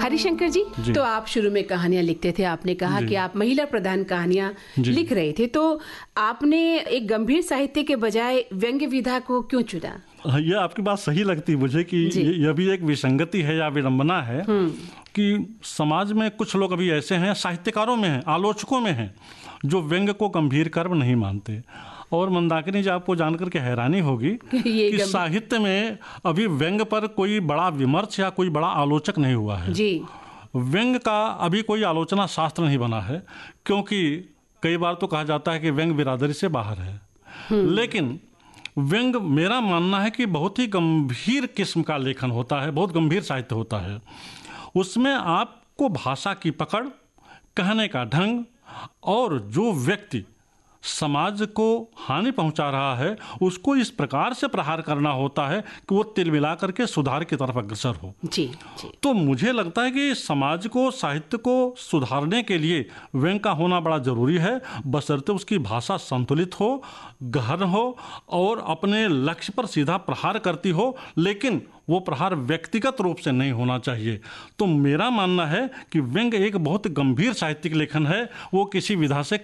हरिशंकर जी, तो आप शुरू में कहानियां लिखते थे, आपने कहा कि आप महिला प्रधान कहानियां लिख रहे थे, तो आपने एक गंभीर साहित्य के बजाय व्यंग्य विधा को क्यों चुना? यह आपकी बात सही लगती मुझे कि यह भी एक विसंगति है या विडंबना है कि समाज में कुछ लोग अभी ऐसे हैं, साहित्यकारों में हैं, आलोचकों में हैं, जो व्यंग्य को गंभीर कर्म नहीं मानते। और मंदाकिनी जी, आपको जानकर के हैरानी होगी कि साहित्य में अभी व्यंग्य पर कोई बड़ा विमर्श या कोई बड़ा आलोचक नहीं हुआ है जी। व्यंग्य का अभी कोई आलोचना शास्त्र नहीं बना है, क्योंकि कई बार तो कहा जाता है कि व्यंग्य बिरादरी से बाहर है। लेकिन व्यंग्य, मेरा मानना है कि बहुत ही गंभीर किस्म का लेखन होता है, बहुत गंभीर साहित्य होता है। उसमें आपको भाषा की पकड़, कहने का ढंग, और जो व्यक्ति समाज को हानि पहुंचा रहा है उसको इस प्रकार से प्रहार करना होता है कि वो तिल मिला करके सुधार की तरफ अग्रसर हो जी। तो मुझे लगता है कि समाज को, साहित्य को सुधारने के लिए व्यंग्य का होना बड़ा जरूरी है, बशर्ते उसकी भाषा संतुलित हो, गहन हो और अपने लक्ष्य पर सीधा प्रहार करती हो, लेकिन वो प्रहार व्यक्तिगत रूप से नहीं होना चाहिए। तो मेरा मानना है कि व्यंग्य एक बहुत गंभीर साहित्यिक लेखन है, वो किसी विधा से